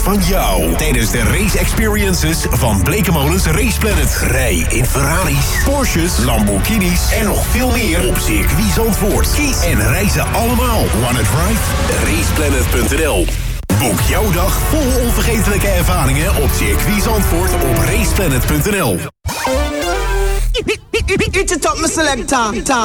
van jou tijdens de race experiences van Blekemolens Race Planet. Rij in Ferraris, Porsches, Lamborghinis en nog veel meer op circuit Zandvoort. Kies en rij ze allemaal. Wanna drive? Raceplanet.nl. Boek jouw dag vol onvergetelijke ervaringen op circuit Zandvoort op Raceplanet.nl. Eat it up, my selector.